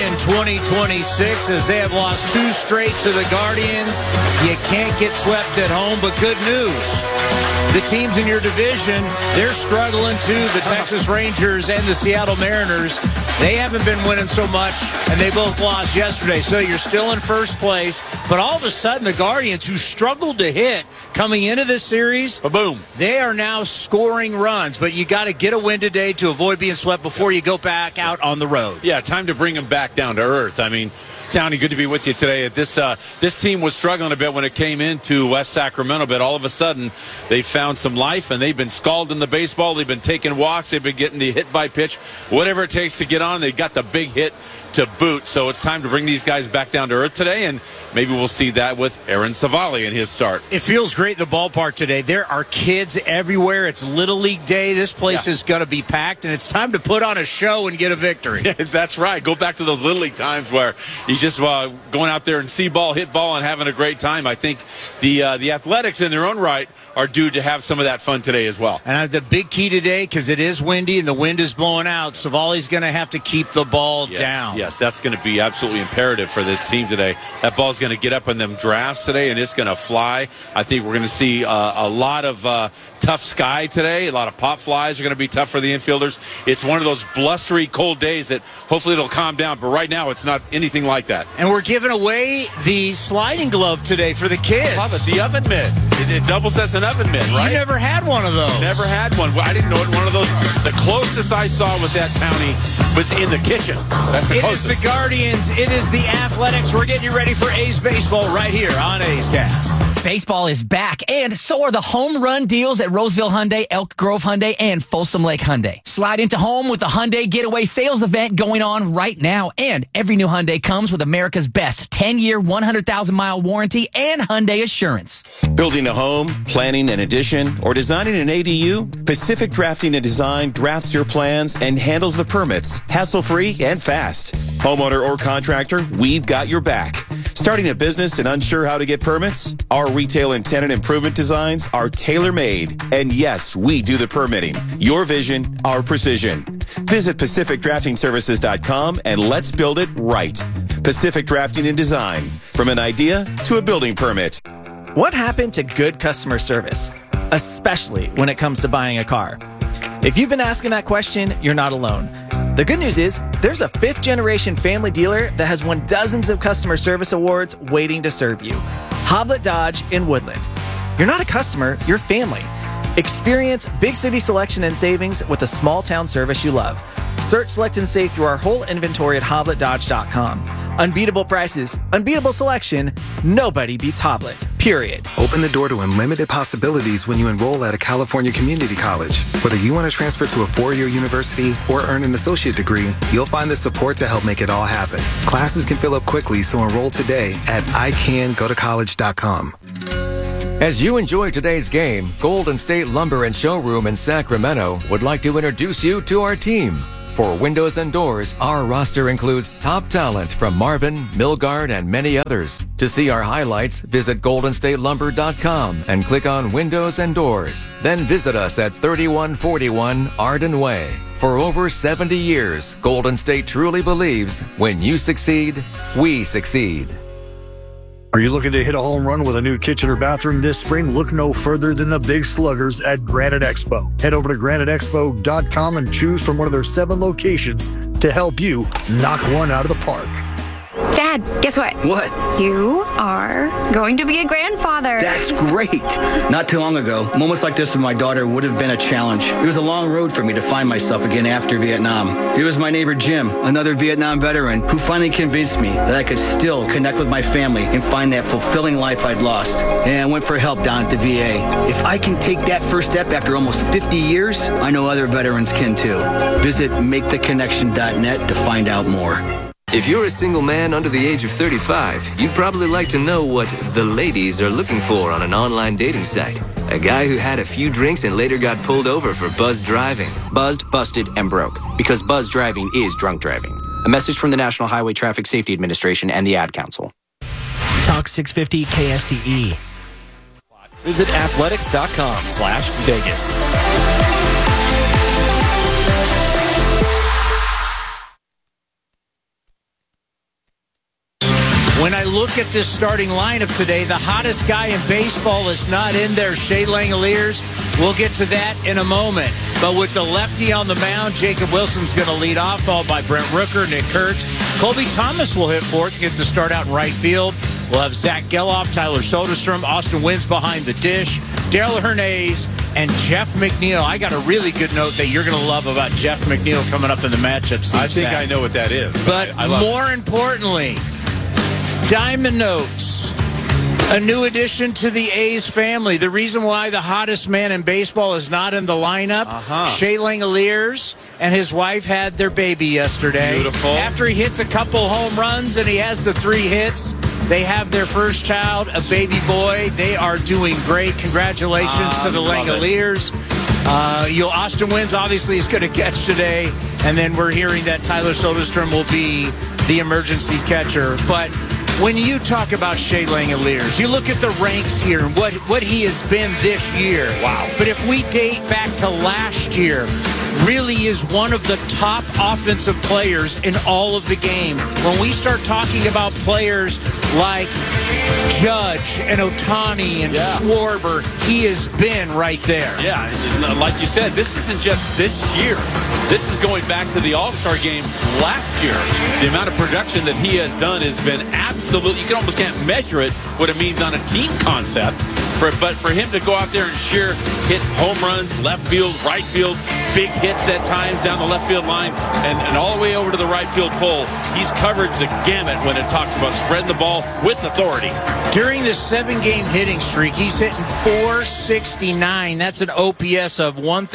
In 2026, as they have lost 2 straight to the Guardians, you can't get swept at home, but good news. The teams in your division, they're struggling too. The Texas Rangers and the Seattle Mariners, they haven't been winning so much, and they both lost yesterday. So you're still in first place. But all of a sudden, the Guardians, who struggled to hit coming into this series, boom, they are now scoring runs. But you got to get a win today to avoid being swept before you go back out on the road. Yeah, time to bring them back down to earth. I mean, Townie, good to be with you today. This team was struggling a bit when it came into West Sacramento, but all of a sudden they found some life, and they've been scalding the baseball. They've been taking walks. They've been getting the hit by pitch, whatever it takes to get on. They got the big hit to boot. So it's time to bring these guys back down to earth today, and maybe we'll see that with Aaron Savali in his start. It feels great in the ballpark today. There are kids everywhere. It's Little League Day. This place is going to be packed, and it's time to put on a show and get a victory. Yeah, that's right. Go back to those Little League times where you just going out there and see ball, hit ball, and having a great time. I think the Athletics in their own right are due to have some of that fun today as well. And the big key today, because it is windy and the wind is blowing out, Savali's going to have to keep the ball down. Yes, that's going to be absolutely imperative for this team today. That ball's going to get up in them drafts today, and it's going to fly. I think we're going to see a lot of tough sky today. A lot of pop flies are going to be tough for the infielders. It's one of those blustery, cold days that hopefully it'll calm down, but right now it's not anything like that. And we're giving away the sliding glove today for the kids. I love it. The oven mitt. It doubles as an oven mitt, right? You never had one of those. Never had one. I didn't know it. One of those. The closest I saw with that, Townie, was in the kitchen. That's the closest. It is the Guardians. It is the Athletics. We're getting you ready for A's Baseball right here on A's Cast. Baseball is back, and so are the home run deals at Roseville Hyundai, Elk Grove Hyundai, and Folsom Lake Hyundai. Slide into home with the Hyundai Getaway Sales event going on right now, and every new Hyundai comes with America's best 10-year, 100,000-mile warranty and Hyundai Assurance. Building a home, planning an addition, or designing an ADU? Pacific Drafting and Design drafts your plans and handles the permits, hassle-free and fast. Homeowner or contractor, we've got your back. Starting a business and unsure how to get permits? Our retail and tenant improvement designs are tailor-made. And yes, we do the permitting. Your vision, our precision. Visit PacificDraftingServices.com and let's build it right. Pacific Drafting and Design. From an idea to a building permit. What happened to good customer service? Especially when it comes to buying a car. If you've been asking that question, you're not alone. The good news is, there's a 5th-generation family dealer that has won dozens of customer service awards waiting to serve you. Hoblet Dodge in Woodland. You're not a customer, you're family. Experience big city selection and savings with a small-town service you love. Search, select, and save through our whole inventory at HobletDodge.com. Unbeatable prices, unbeatable selection, nobody beats Hoblet, period. Open the door to unlimited possibilities when you enroll at a California community college. Whether you want to transfer to a 4-year university or earn an associate degree, you'll find the support to help make it all happen. Classes can fill up quickly, so enroll today at icangotocollege.com. As you enjoy today's game, Golden State Lumber and Showroom in Sacramento would like to introduce you to our team. For windows and doors, our roster includes top talent from Marvin, Milgard, and many others. To see our highlights, visit GoldenStateLumber.com and click on Windows and Doors. Then visit us at 3141 Arden Way. For over 70 years, Golden State truly believes when you succeed, we succeed. Are you looking to hit a home run with a new kitchen or bathroom this spring? Look no further than the Big Sluggers at Granite Expo. Head over to graniteexpo.com and choose from one of their 7 locations to help you knock one out of the park. Dad, guess what? What? You are going to be a grandfather. That's great. Not too long ago, moments like this with my daughter would have been a challenge. It was a long road for me to find myself again after Vietnam. It was my neighbor Jim, another Vietnam veteran, who finally convinced me that I could still connect with my family and find that fulfilling life I'd lost. And I went for help down at the VA. If I can take that first step after almost 50 years, I know other veterans can too. Visit MakeTheConnection.net to find out more. If you're a single man under the age of 35, you'd probably like to know what the ladies are looking for on an online dating site. A guy who had a few drinks and later got pulled over for buzzed driving. Buzzed, busted, and broke. Because buzzed driving is drunk driving. A message from the National Highway Traffic Safety Administration and the Ad Council. Talk 650 KSTE. Visit athletics.com/Vegas. When I look at this starting lineup today, the hottest guy in baseball is not in there, Shea Langoliers. We'll get to that in a moment. But with the lefty on the mound, Jacob Wilson's going to lead off, followed by Brent Rooker, Nick Kurtz. Colby Thomas will hit fourth, get to start out in right field. We'll have Zach Geloff, Tyler Soderstrom, Austin Wynns behind the dish, Daryl Hernandez, and Jeff McNeil. I got a really good note that you're going to love about Jeff McNeil coming up in the matchup. I think I know what that is. But more importantly, Diamond Notes, a new addition to the A's family. The reason why the hottest man in baseball is not in the lineup, Shea Langoliers and his wife had their baby yesterday. Beautiful. After he hits a couple home runs and he has the 3 hits, they have their first child, a baby boy. They are doing great. Congratulations to the Langoliers. Austin Wynns obviously is going to catch today, and then we're hearing that Tyler Soderstrom will be the emergency catcher. But when you talk about Shea Langoliers, you look at the ranks here and what he has been this year. Wow. But if we date back to last year, really is one of the top offensive players in all of the game. When we start talking about players like Judge and Ohtani and Schwarber, he has been right there. Yeah, like you said, this isn't just this year. This is going back to the All-Star game last year. The amount of production that he has done has been absolutely, you almost can't measure it, what it means on a team concept. But for him to go out there and hit home runs, left field, right field, big hits at times down the left field line, and all the way over to the right field pole, he's covered the gamut when it talks about spreading the ball with authority. During this 7-game hitting streak, he's hitting .469. That's an OPS of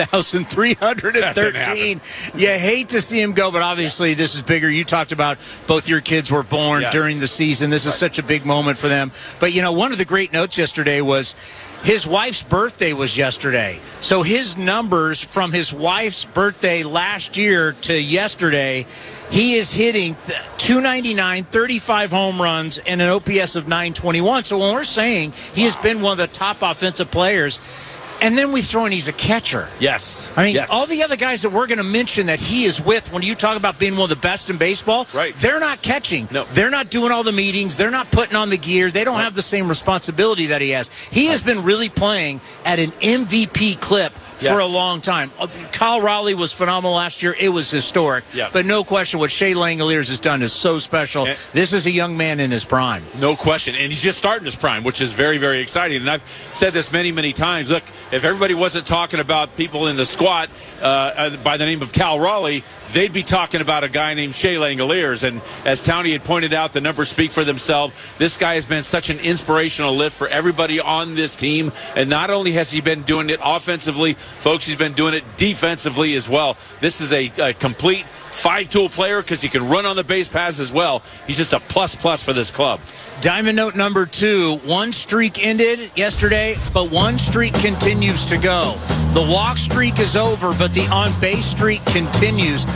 1,313. You hate to see him go, but obviously this is bigger. You talked about both your kids were born during the season. This is such a big moment for them. But, one of the great notes yesterday was his wife's birthday was yesterday. So his numbers from his wife's birthday last year to yesterday, he is hitting .299, 35 home runs, and an OPS of .921. So when we're saying he has been one of the top offensive players, and then we throw in he's a catcher. Yes. I mean, all the other guys that we're going to mention that he is with, when you talk about being one of the best in baseball, they're not catching. No. They're not doing all the meetings. They're not putting on the gear. They don't have the same responsibility that he has. He has been really playing at an MVP clip for a long time. Kyle Raleigh was phenomenal last year. It was historic. But no question what Shea Langoliers has done is so special. This is a young man in his prime. No question. And he's just starting his prime, which is very, very exciting. And I've said this many, many times. Look, if everybody wasn't talking about people in the squad by the name of Cal Raleigh, they'd be talking about a guy named Shea Langoliers. And as Townie had pointed out, the numbers speak for themselves. This guy has been such an inspirational lift for everybody on this team. And not only has he been doing it offensively, folks, he's been doing it defensively as well. This is a complete 5-tool player because he can run on the base paths as well. He's just a plus for this club. Diamond note number 2, one streak ended yesterday, but one streak continues to go. The walk streak is over, but the on-base streak continues.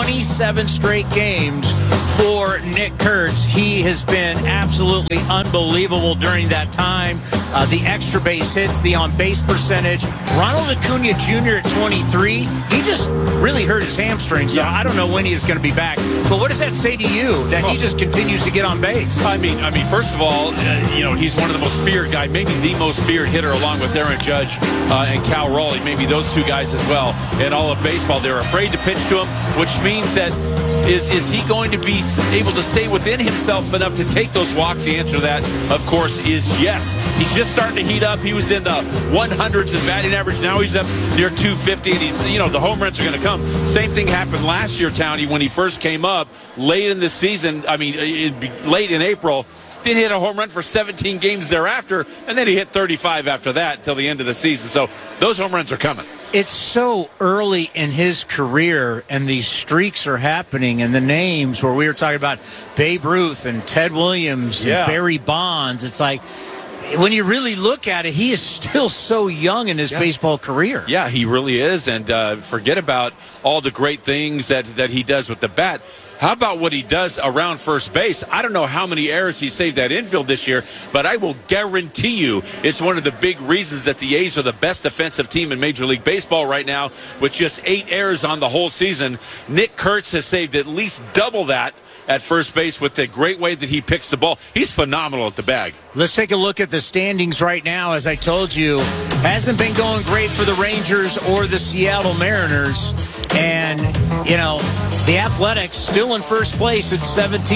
27 straight games for Nick Kurtz. He has been absolutely unbelievable during that time. The extra base hits, the on-base percentage. Ronald Acuna Jr. at 23, he just really hurt his hamstring, so I don't know when he is going to be back. But what does that say to you, that he just continues to get on base? I mean, first of all, he's one of the most feared guys, maybe the most feared hitter, along with Aaron Judge and Cal Raleigh, maybe those two guys as well in all of baseball. They're afraid to pitch to him, which means that is he going to be able to stay within himself enough to take those walks? The answer to that, of course, is yes. He's just starting to heat up. He was in the 100s in batting average. Now he's up near 250, and he's, the home runs are going to come. Same thing happened last year, Townie, when he first came up late in the season. Late in April. Didn't hit a home run for 17 games thereafter, and then he hit 35 after that until the end of the season. So those home runs are coming. It's so early in his career, and these streaks are happening, and the names where we were talking about Babe Ruth and Ted Williams and Barry Bonds, it's like, when you really look at it, he is still so young in his baseball career. Yeah, he really is, and forget about all the great things that he does with the bat. How about what he does around first base? I don't know how many errors he saved at infield this year, but I will guarantee you it's one of the big reasons that the A's are the best defensive team in Major League Baseball right now, with just 8 errors on the whole season. Nick Kurtz has saved at least double that at first base with the great way that he picks the ball. He's phenomenal at the bag. Let's take a look at the standings right now. As I told you, hasn't been going great for the Rangers or the Seattle Mariners. And, you know, the Athletics still in first place at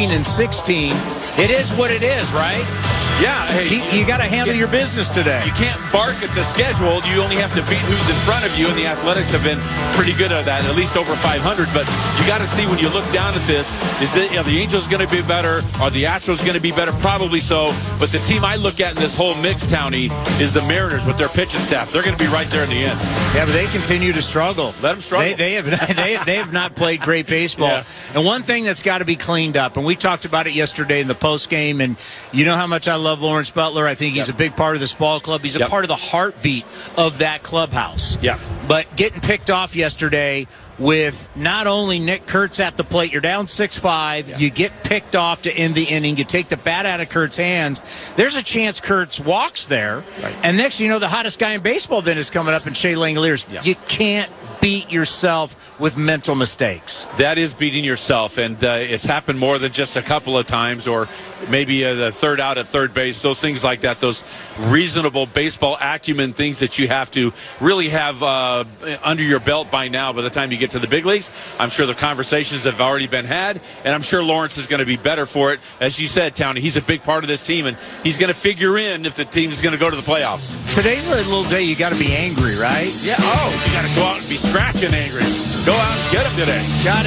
17-16. It is what it is, right? Yeah. Hey, you got to handle your business today. You can't bark at the schedule. You only have to beat who's in front of you, and the Athletics have been pretty good at that, at least over 500. But you got to see when you look down at this, are the Angels going to be better? Are the Astros going to be better? Probably so. But the team I look at in this whole mix, Townie, is the Mariners with their pitching staff. They're going to be right there in the end. Yeah, but they continue to struggle. Let them struggle. They have not played great baseball. Yeah. And one thing that's got to be cleaned up, and we talked about it yesterday in the post game, and you know how much I love Lawrence Butler. I think he's a big part of this ball club. He's a part of the heartbeat of that clubhouse. Yeah. But getting picked off yesterday with not only Nick Kurtz at the plate, you're down 6-5, you get picked off to end the inning, you take the bat out of Kurt's hands, there's a chance Kurtz walks there, and next you know the hottest guy in baseball then is coming up in Shea Langeliers. Yeah. You can't beat yourself with mental mistakes. That is beating yourself, and it's happened more than just a couple of times, or maybe the third out at third base, those things like that, those reasonable baseball acumen things that you have to really have under your belt by now. By the time you get to the big leagues, I'm sure the conversations have already been had, and I'm sure Lawrence is going to be better for it. As you said, Townie, he's a big part of this team, and he's going to figure in if the team is going to go to the playoffs. Today's a little day you got to be angry, right? Yeah. Oh, you got to go out and be scratching angry. Go out and get him today.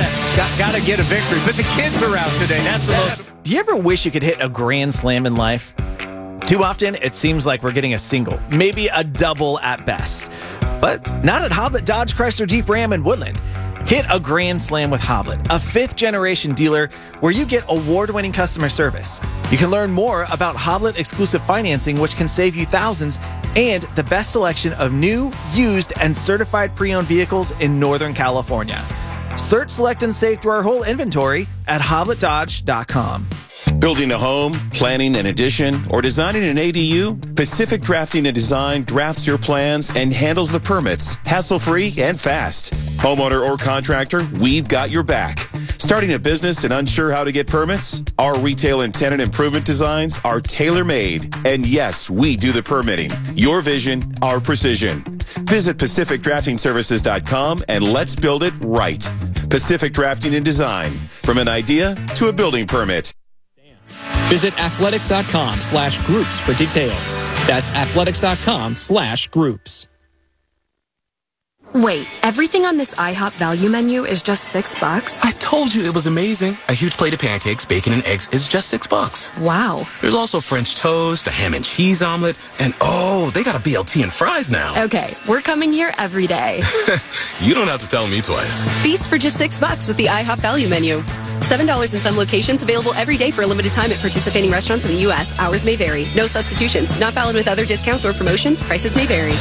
Gotta get a victory. But the kids are out today. That's the most. Do you ever wish you could hit a grand slam in life? Too often, it seems like we're getting a single, maybe a double at best. But not at Hoblet Dodge Chrysler Jeep Ram in Woodland. Hit a grand slam with Hoblet, a fifth-generation dealer where you get award-winning customer service. You can learn more about Hoblet exclusive financing, which can save you thousands, and the best selection of new, used, and certified pre-owned vehicles in Northern California. Search, select, and save through our whole inventory at HobletDodge.com. Building a home, planning an addition, or designing an ADU? Pacific Drafting and Design drafts your plans and handles the permits, hassle-free and fast. Homeowner or contractor, we've got your back. Starting a business and unsure how to get permits? Our retail and tenant improvement designs are tailor-made. And yes, we do the permitting. Your vision, our precision. Visit PacificDraftingServices.com and let's build it right. Pacific Drafting and Design. From an idea to a building permit. Visit athletics.com/groups for details. That's athletics.com/groups. Wait, everything on this IHOP value menu is just $6? I told you it was amazing. A huge plate of pancakes, bacon, and eggs is just $6. Wow. There's also French toast, a ham and cheese omelet, and oh, they got a BLT and fries now. Okay, we're coming here every day. You don't have to tell me twice. Feast for just $6 with the IHOP value menu. $7 in some locations, available every day for a limited time at participating restaurants in the U.S. Hours may vary. No substitutions. Not valid with other discounts or promotions. Prices may vary.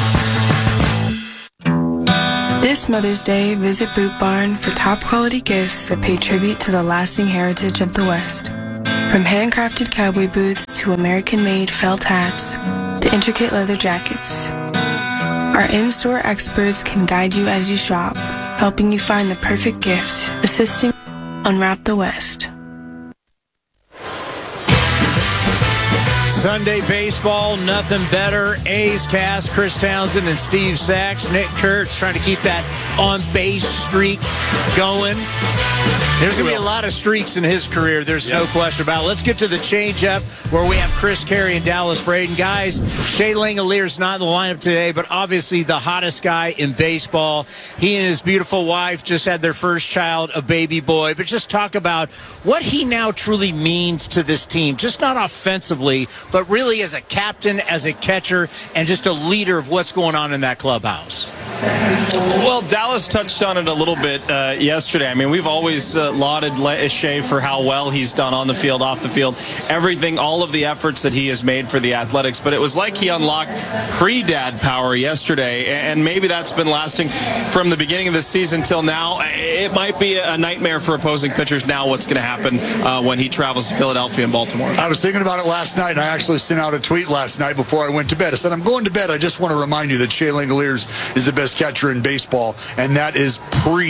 This Mother's Day, visit Boot Barn for top quality gifts that pay tribute to the lasting heritage of the West. From handcrafted cowboy boots to American-made felt hats to intricate leather jackets. Our in-store experts can guide you as you shop, helping you find the perfect gift, assisting unwrap the West. Sunday baseball, nothing better. A's cast, Chris Townsend and Steve Sachs. Nick Kurtz trying to keep that on-base streak going. There's going to be a lot of streaks in his career. There's no question about it. Let's get to the change-up where we have Chris Carey and Dallas Braden. Guys, Shea Langelier's not in the lineup today, but obviously the hottest guy in baseball. He and his beautiful wife just had their first child, a baby boy. But just talk about what he now truly means to this team, just not offensively, but really as a captain, as a catcher, and just a leader of what's going on in that clubhouse. Well, Dallas touched on it a little bit yesterday. I mean, we've always lauded Shea for how well he's done on the field, off the field, everything, all of the efforts that he has made for the Athletics. But it was like he unlocked pre-dad power yesterday, and maybe that's been lasting from the beginning of the season till now. It might be a nightmare for opposing pitchers now what's going to happen when he travels to Philadelphia and Baltimore. I was thinking about it last night, and I actually sent out a tweet last night before I went to bed. I said, I'm going to bed. I just want to remind you that Shea Langeliers is the best catcher in baseball, and that is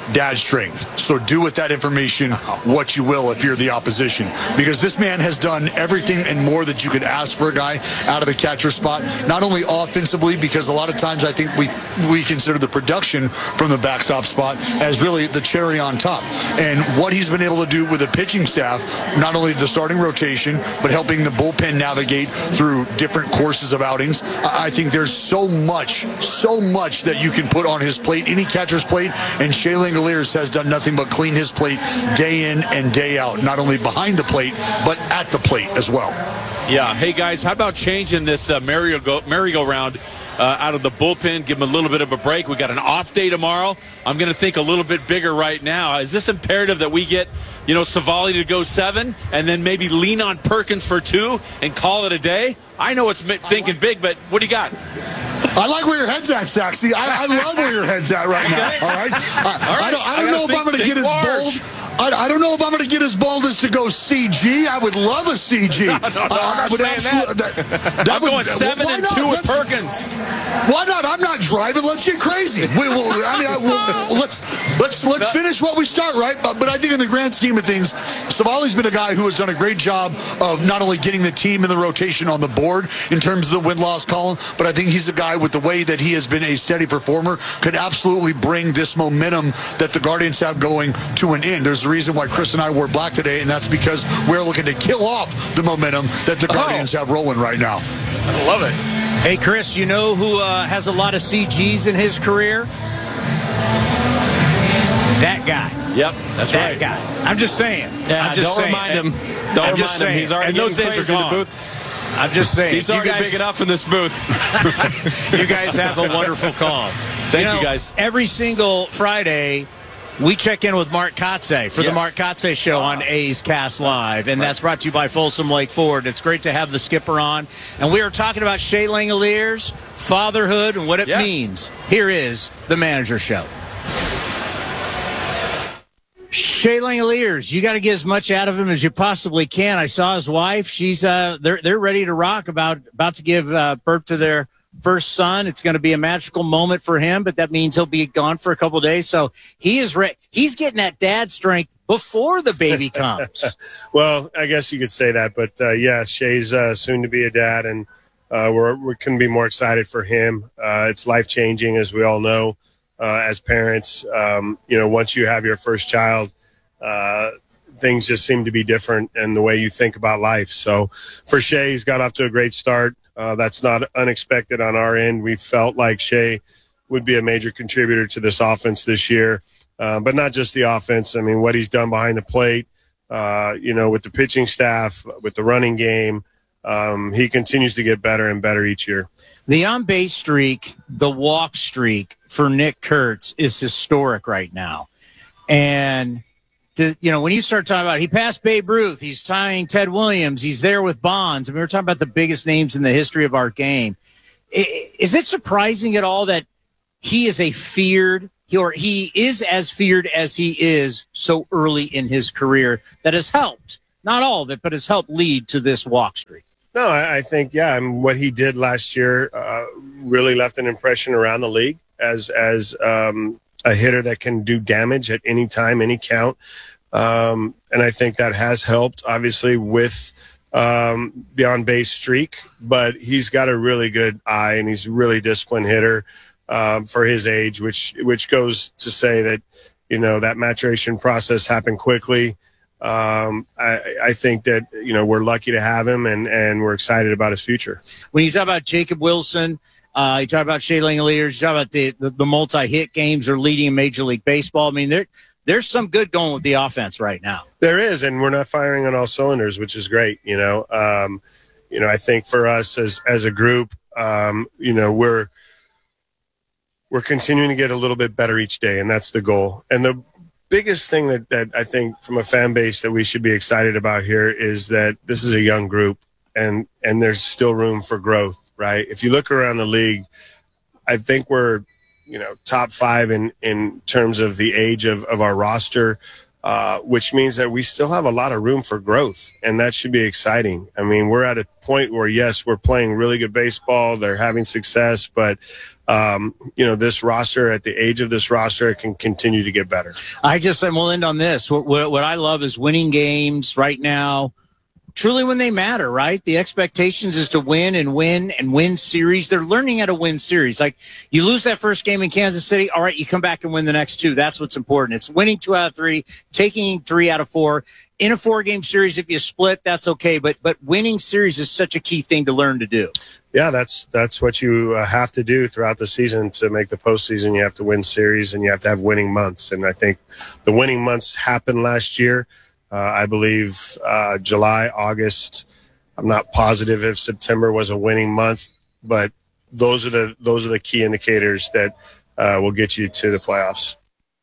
dad strength. So do with that information what you will if you're the opposition. Because this man has done everything and more that you could ask for a guy out of the catcher spot. Not only offensively, because a lot of times I think we consider the production from the backstop spot as really the cherry on top. And what he's been able to do with the pitching staff, not only the starting rotation, but helping the bullpen navigate through different courses of outings. I think there's so much that you can put on his plate, any catcher's plate, and Shea Langoliers has done nothing but clean his plate day in and day out, not only behind the plate, but at the plate as well. Yeah. Hey, guys, how about changing this merry-go-round out of the bullpen, give him a little bit of a break? We got an off day tomorrow. I'm going to think a little bit bigger right now. Is this imperative that we get, Savali to go 7 and then maybe lean on Perkins for 2 and call it a day? I know it's thinking big, but what do you got? I like where your head's at, Saxy. I love where your head's at right now. All right. I don't know if I'm going to get as bold. I don't know if I'm going to get as bold as to go CG. I would love a CG. I'm not saying that. I'm going 7 and 2 with Perkins. Why not? I'm not driving. Let's get crazy. Let's finish what we start, right? But I think in the grand scheme of things, Savali's been a guy who has done a great job of not only getting the team in the rotation on the board in terms of the win-loss column, but I think he's a guy with the way that he has been a steady performer could absolutely bring this momentum that the Guardians have going to an end. There's a reason why Chris and I wore black today, and that's because we're looking to kill off the momentum that the Guardians have rolling right now. I love it. Hey, Chris, you know who has a lot of CGs in his career? That guy. Yep, that's that right. Guy. I'm just saying. Yeah, I'm just don't saying. remind him. Don't remind him. He's already getting crazy in the booth. I'm just saying. He's already big enough in this booth. You guys have a wonderful call. Thank you, guys. Every single Friday, we check in with Mark Kotze for the Mark Kotze Show on A's Cast Live, and that's brought to you by Folsom Lake Ford. It's great to have the skipper on, and we are talking about Shea Langoliers, fatherhood, and what it means. Here is the Manager Show. Shea Langoliers, you got to get as much out of him as you possibly can. I saw his wife; she's they're ready to rock. About to give birth to their first son. It's going to be a magical moment for him, but that means he'll be gone for a couple of days. So he is he's getting that dad strength before the baby comes. Well, I guess you could say that, but yeah, Shea's soon to be a dad, and we couldn't be more excited for him. It's life changing, as we all know, as parents. Once you have your first child, things just seem to be different in the way you think about life. So for Shea, he's got off to a great start. That's not unexpected on our end. We felt like Shea would be a major contributor to this offense this year, but not just the offense. I mean, what he's done behind the plate, with the pitching staff, with the running game, he continues to get better and better each year. The on-base streak, the walk streak for Nick Kurtz is historic right now. And when you start talking about he passed Babe Ruth, he's tying Ted Williams, he's there with Bonds. I mean, we're talking about the biggest names in the history of our game. Is it surprising at all that he is he is as feared as he is so early in his career that has helped, not all of it, but has helped lead to this walk streak? No, I think, what he did last year really left an impression around the league as a hitter that can do damage at any time, any count. And I think that has helped, obviously, with the on-base streak. But he's got a really good eye, and he's a really disciplined hitter for his age, which goes to say that, that maturation process happened quickly. I think that, we're lucky to have him, and we're excited about his future. When you talk about Jacob Wilson, you talk about Shea Langoliers, you talk about the multi-hit games are leading in Major League Baseball. I mean, there's some good going with the offense right now. There is, and we're not firing on all cylinders, which is great. I think for us as a group, we're continuing to get a little bit better each day, and that's the goal. And the biggest thing that I think from a fan base that we should be excited about here is that this is a young group, and there's still room for growth. Right. If you look around the league, I think we're, top 5 in terms of the age of our roster. which means that we still have a lot of room for growth, and that should be exciting. I mean, we're at a point where, yes, we're playing really good baseball. They're having success, but, this roster, at the age of this roster, it can continue to get better. We'll end on this. What I love is winning games right now, truly when they matter, right? The expectations is to win and win series. They're learning how to win series. Like, you lose that first game in Kansas City, all right, you come back and win the next two. That's what's important. It's winning 2 out of 3, taking 3 out of 4. In a 4-game series, if you split, that's okay. But winning series is such a key thing to learn to do. Yeah, that's what you have to do throughout the season to make the postseason. You have to win series, and you have to have winning months. And I think the winning months happened last year. I believe July, August. I'm not positive if September was a winning month, but those are the key indicators that will get you to the playoffs.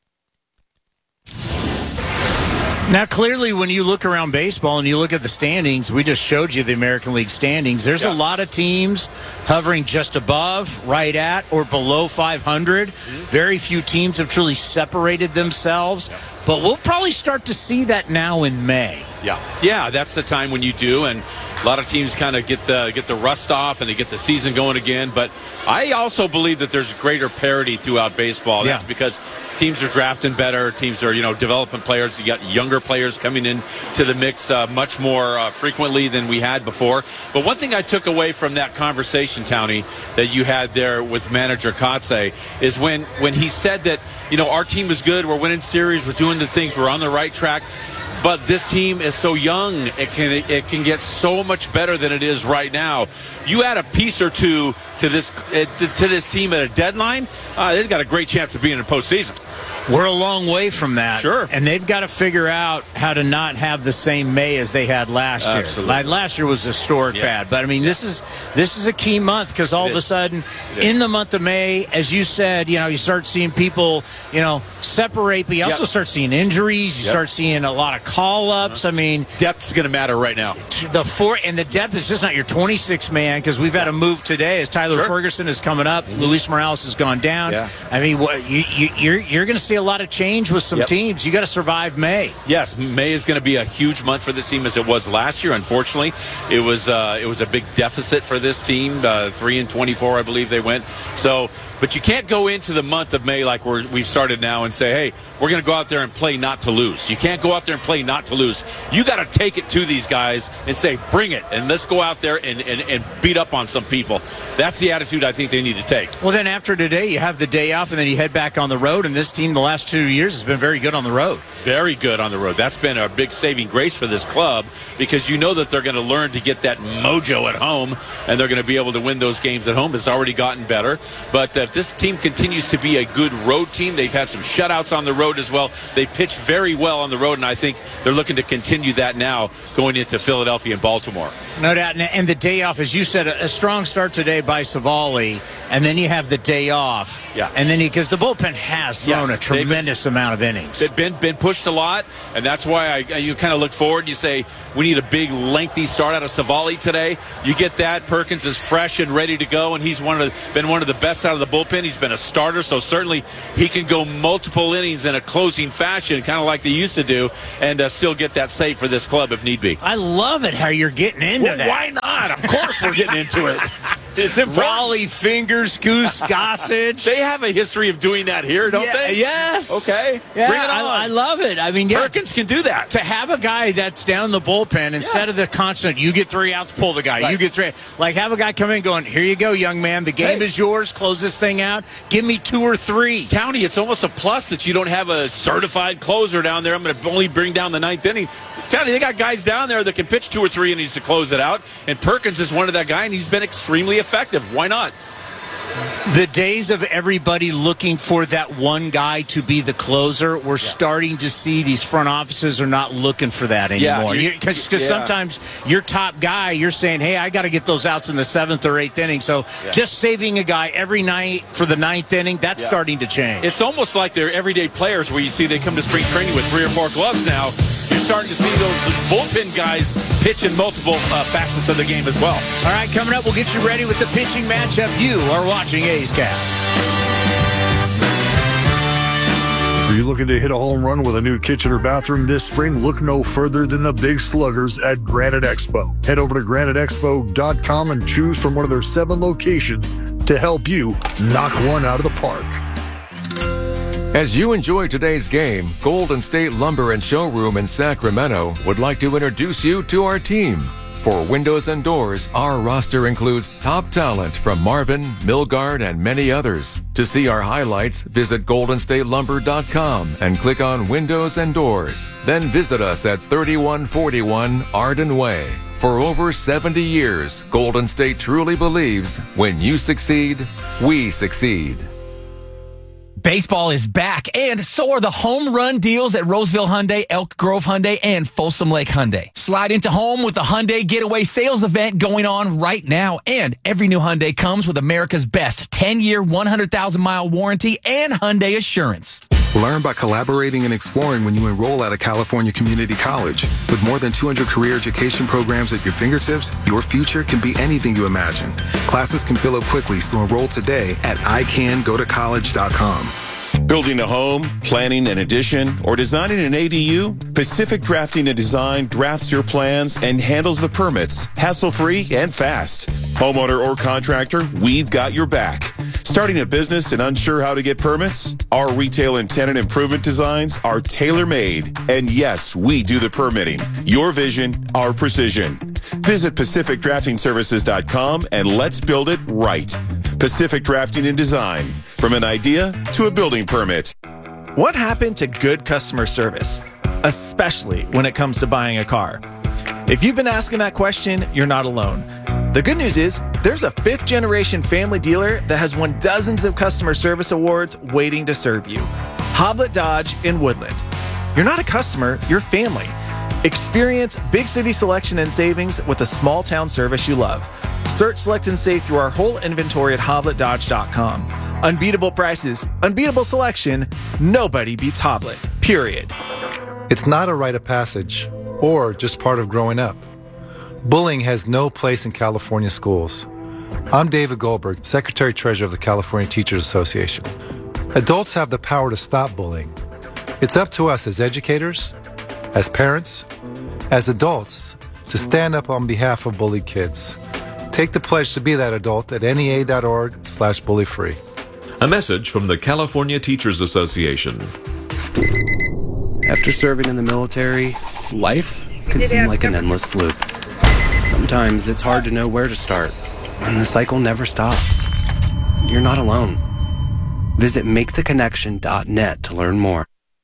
Now, clearly, when you look around baseball and you look at the standings, we just showed you the American League standings. There's a lot of teams hovering just above, right at, or below 500. Very few teams have truly separated themselves. But we'll probably start to see that now in May. Yeah, that's the time when you do, and a lot of teams kind of get the rust off and they get the season going again. But I also believe that there's greater parity throughout baseball. That's because teams are drafting better. Teams are, developing players. You got younger players coming in to the mix much more frequently than we had before. But one thing I took away from that conversation, Townie, that you had there with manager Kotsay is when he said that, our team is good. We're winning series. We're doing the things. We're on the right track. But this team is so young, it can get so much better than it is right now. You add a piece or two to this team at a deadline, they've got a great chance of being in the postseason. We're a long way from that. Sure. And they've got to figure out how to not have the same May as they had last year. Absolutely. Last year was historic bad. But, I mean, this is a key month because all of a sudden, in the month of May, as you said, you start seeing people, separate. But you also start seeing injuries. You start seeing a lot of call-ups. I mean, depth's going to matter right now. The depth is just not your 26 man because we've had a move today as Tyler Ferguson is coming up. Luis Morales has gone down. I mean, you're going to see a lot of change with some teams. You got to survive May. Yes, May is going to be a huge month for this team as it was last year. Unfortunately, it was a big deficit for this team. 3-24, I believe they went. So, but you can't go into the month of May like we've started now and say, hey, we're going to go out there and play not to lose. You can't go out there and play not to lose. You got to take it to these guys and say, bring it, and let's go out there and beat up on some people. That's the attitude I think they need to take. Well, then after today, you have the day off, and then you head back on the road, and this team the last 2 years has been very good on the road. Very good on the road. That's been a big saving grace for this club because you know that they're going to learn to get that mojo at home, and they're going to be able to win those games at home. It's already gotten better. But if this team continues to be a good road team, they've had some shutouts on the road as well. They pitch very well on the road, and I think they're looking to continue that now going into Philadelphia and Baltimore. No doubt. And the day off, as you said, a strong start today by Savali, and then you have the day off. Yeah. And then because the bullpen has thrown a tremendous amount of innings. They've been pushed a lot, and that's why you kind of look forward and you say, we need a big, lengthy start out of Savali today. You get that. Perkins is fresh and ready to go, and he's been one of the best out of the bullpen. He's been a starter, so certainly he can go multiple innings in a closing fashion, kind of like they used to do, and still get that save for this club if need be. I love it how you're getting into that. Why not? Of course we're getting into it. It's important. Raleigh Fingers, Goose Gossage. They have a history of doing that here, don't they? Yes. Okay. Yeah, bring it on. I love it. I mean, Perkins can do that. To have a guy that's down the bullpen instead of the constant, you get 3 outs, pull the guy. Right. You get 3. Like, have a guy come in going, here you go, young man. The game is yours. Close this thing out. Give me 2 or 3. Townie, it's almost a plus that you don't have a certified closer down there. I'm going to only bring down the 9th inning. Townie, they got guys down there that can pitch 2 or 3 innings to close it out. And Perkins is one of that guy, and he's been extremely effective. Why not? The days of everybody looking for that one guy to be the closer, we're starting to see these front offices are not looking for that anymore. Because sometimes your top guy, you're saying, hey, I got to get those outs in the 7th or 8th inning. So just saving a guy every night for the 9th inning, that's starting to change. It's almost like they're everyday players where you see they come to spring training with 3 or 4 gloves now. You're starting to see those bullpen guys pitch in multiple facets of the game as well. All right, coming up, we'll get you ready with the pitching matchup. You are watching A's Cast. Are you looking to hit a home run with a new kitchen or bathroom this spring? Look no further than the Big Sluggers at Granite Expo. Head over to graniteexpo.com and choose from one of their 7 locations to help you knock one out of the park. As you enjoy today's game, Golden State Lumber and Showroom in Sacramento would like to introduce you to our team. For windows and doors, our roster includes top talent from Marvin, Milgard, and many others. To see our highlights, visit goldenstatelumber.com and click on Windows and Doors. Then visit us at 3141 Arden Way. For over 70 years, Golden State truly believes when you succeed, we succeed. Baseball is back, and so are the home run deals at Roseville Hyundai, Elk Grove Hyundai, and Folsom Lake Hyundai. Slide into home with the Hyundai Getaway Sales event going on right now, and every new Hyundai comes with America's best 10-year, 100,000-mile warranty and Hyundai Assurance. Learn by collaborating and exploring when you enroll at a California community college. With more than 200 career education programs at your fingertips, your future can be anything you imagine. Classes can fill up quickly, so enroll today at icangotocollege.com. Building a home, planning an addition, or designing an ADU? Pacific Drafting and Design drafts your plans and handles the permits, hassle-free and fast. Homeowner or contractor, we've got your back. Starting a business and unsure how to get permits? Our retail and tenant improvement designs are tailor-made. And yes, we do the permitting. Your vision, our precision. Visit PacificDraftingServices.com and let's build it right. Pacific Drafting and Design. From an idea to a building permit. What happened to good customer service, especially when it comes to buying a car? If you've been asking that question, you're not alone. The good news is there's a 5th-generation family dealer that has won dozens of customer service awards waiting to serve you. Hoblet Dodge in Woodland. You're not a customer, you're family. Experience big city selection and savings with a small town service you love. Search, select, and save through our whole inventory at HobletDodge.com. Unbeatable prices, unbeatable selection, nobody beats Hoblet, period. It's not a rite of passage or just part of growing up. Bullying has no place in California schools. I'm David Goldberg, Secretary-Treasurer of the California Teachers Association. Adults have the power to stop bullying. It's up to us as educators, as parents, as adults, to stand up on behalf of bullied kids. Take the pledge to be that adult at NEA.org/bullyfree. A message from the California Teachers Association. After serving in the military, life can seem like an endless loop. Sometimes it's hard to know where to start, and the cycle never stops. You're not alone. Visit MakeTheConnection.net to learn more.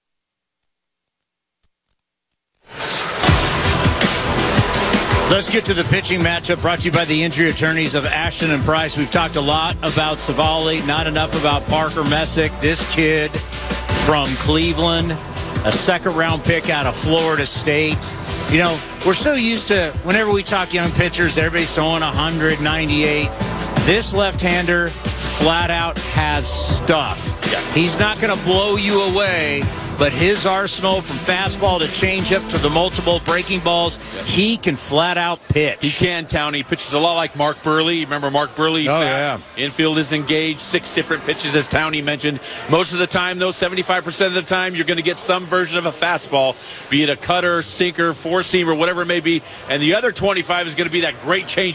Let's get to the pitching matchup brought to you by the injury attorneys of Ashton and Price. We've talked a lot about Savali, not enough about Parker Messick. This kid from Cleveland, a second-round pick out of Florida State. You know, we're so used to, whenever we talk young pitchers, everybody's throwing 198. This left-hander flat out has stuff. Yes. He's not going to blow you away, but his arsenal from fastball to changeup to the multiple breaking balls, he can flat out pitch. He can, Townie. He pitches a lot like Mark Burley. Remember Mark Burley? Oh, fast. Yeah. Infield is engaged. 6 different pitches, as Townie mentioned. Most of the time, though, 75% of the time, you're going to get some version of a fastball, be it a cutter, sinker, four-seamer, whatever it may be. And the other 25 is going to be that great change.